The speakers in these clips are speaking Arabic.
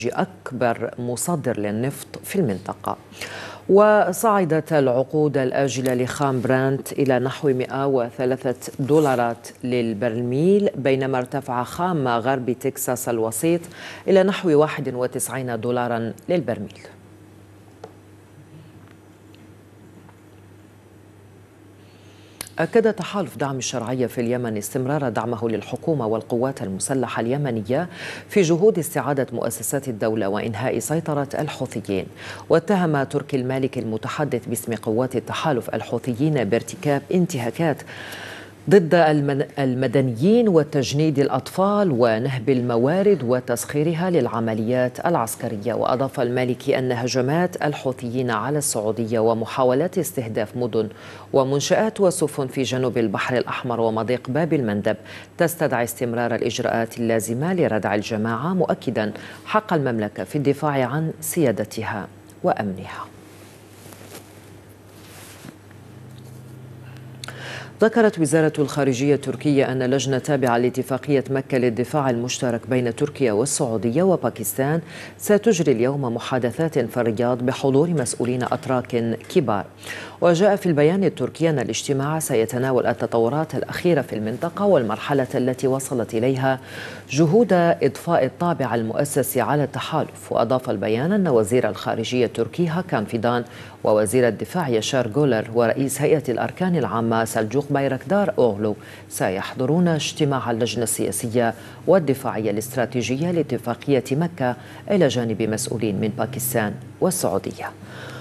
أكبر مصدر للنفط في المنطقة. وصعدت العقود الآجلة لخام برنت إلى نحو $103 للبرميل، بينما ارتفع خام غرب تكساس الوسيط إلى نحو $91 للبرميل. أكد تحالف دعم الشرعية في اليمن استمرار دعمه للحكومة والقوات المسلحة اليمنية في جهود استعادة مؤسسات الدولة وإنهاء سيطرة الحوثيين. واتهم تركي المالكي المتحدث باسم قوات التحالف الحوثيين بارتكاب انتهاكات ضد المدنيين وتجنيد الأطفال ونهب الموارد وتسخيرها للعمليات العسكرية. وأضاف المالكي أن هجمات الحوثيين على السعودية ومحاولات استهداف مدن ومنشآت وسفن في جنوب البحر الأحمر ومضيق باب المندب تستدعي استمرار الإجراءات اللازمة لردع الجماعة، مؤكدا حق المملكة في الدفاع عن سيادتها وأمنها. ذكرت وزارة الخارجية التركية أن لجنة تابعة لاتفاقية مكة للدفاع المشترك بين تركيا والسعودية وباكستان ستجري اليوم محادثات في الرياض بحضور مسؤولين أتراك كبار. وجاء في البيان التركي أن الاجتماع سيتناول التطورات الأخيرة في المنطقة والمرحلة التي وصلت إليها جهود إضفاء الطابع المؤسسي على التحالف. وأضاف البيان أن وزير الخارجية التركي هاكان فيدان ووزير الدفاع يشار جولر ورئيس هيئة الأركان العامة سلجوق بايركدار أوغلو سيحضرون اجتماع اللجنة السياسية والدفاعية الاستراتيجية لاتفاقية مكة إلى جانب مسؤولين من باكستان والسعودية.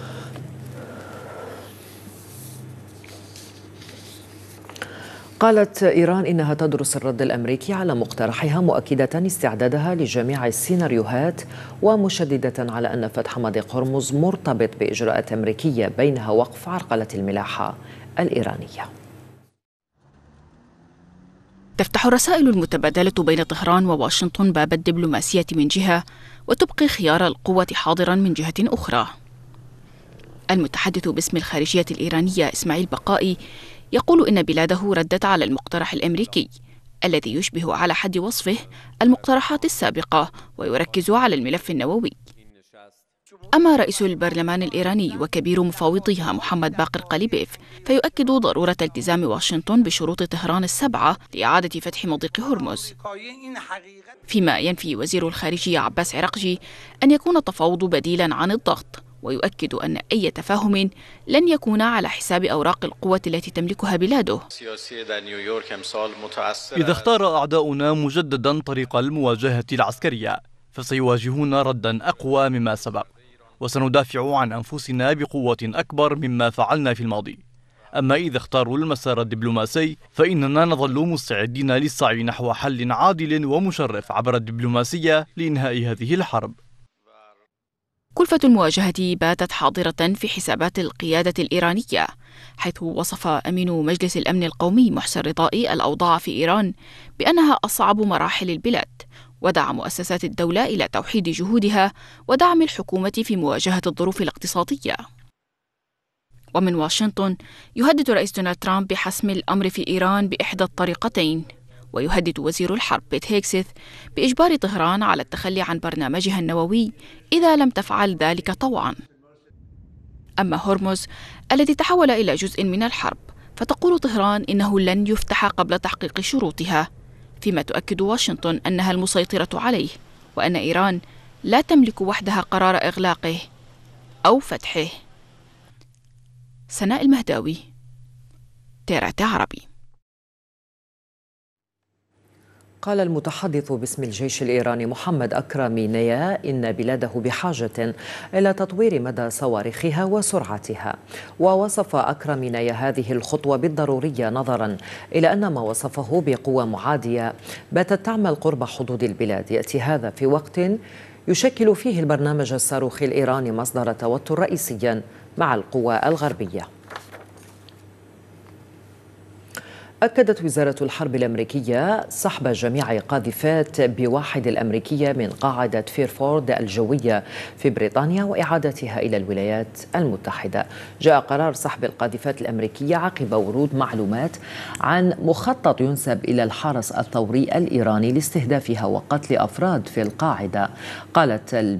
قالت إيران إنها تدرس الرد الأمريكي على مقترحها، مؤكدة استعدادها لجميع السيناريوهات ومشددة على أن فتح مضيق هرمز مرتبط بإجراءات أمريكية بينها وقف عرقلة الملاحة الإيرانية. تفتح الرسائل المتبادلة بين طهران وواشنطن باب الدبلوماسية من جهة، وتبقي خيار القوة حاضرا من جهة أخرى. المتحدث باسم الخارجية الإيرانية إسماعيل بقائي يقول إن بلاده ردت على المقترح الأمريكي الذي يشبه على حد وصفه المقترحات السابقة ويركز على الملف النووي. أما رئيس البرلمان الإيراني وكبير مفاوضيها محمد باقر قليبيف فيؤكد ضرورة التزام واشنطن بشروط طهران السبعة لإعادة فتح مضيق هرمز، فيما ينفي وزير الخارجية عباس عراقجي أن يكون التفاوض بديلا عن الضغط، ويؤكد أن أي تفاهم لن يكون على حساب أوراق القوة التي تملكها بلاده. إذا اختار أعداؤنا مجددا طريق المواجهة العسكرية فسيواجهون ردا أقوى مما سبق، وسندافع عن أنفسنا بقوة أكبر مما فعلنا في الماضي. أما إذا اختاروا المسار الدبلوماسي فإننا نظل مستعدين للسعي نحو حل عادل ومشرف عبر الدبلوماسية لإنهاء هذه الحرب. كلفة المواجهة باتت حاضرة في حسابات القيادة الإيرانية، حيث وصف أمين مجلس الأمن القومي محسن رضائي الأوضاع في إيران بأنها أصعب مراحل البلاد، ودعا مؤسسات الدولة إلى توحيد جهودها ودعم الحكومة في مواجهة الظروف الاقتصادية. ومن واشنطن يهدد رئيس دونالد ترامب بحسم الأمر في إيران بإحدى الطريقتين، ويهدد وزير الحرب بيت هيكسث بإجبار طهران على التخلي عن برنامجها النووي إذا لم تفعل ذلك طوعا. أما هرمز الذي تحول إلى جزء من الحرب فتقول طهران إنه لن يفتح قبل تحقيق شروطها، فيما تؤكد واشنطن أنها المسيطرة عليه وأن إيران لا تملك وحدها قرار إغلاقه أو فتحه. سناء المهداوي، تيرات عربي. قال المتحدث باسم الجيش الإيراني محمد أكرمي نيا إن بلاده بحاجة إلى تطوير مدى صواريخها وسرعتها. ووصف أكرمي نيا هذه الخطوة بالضرورية نظرا إلى أن ما وصفه بقوة معادية باتت تعمل قرب حدود البلاد. يأتي هذا في وقت يشكل فيه البرنامج الصاروخي الإيراني مصدر توتر رئيسيا مع القوى الغربية. أكدت وزارة الحرب الأمريكية سحب جميع قاذفات بواحد الأمريكية من قاعدة فيرفورد الجوية في بريطانيا وإعادتها إلى الولايات المتحدة. جاء قرار سحب القاذفات الأمريكية عقب ورود معلومات عن مخطط ينسب إلى الحرس الثوري الإيراني لاستهدافها وقتل أفراد في القاعدة. قالت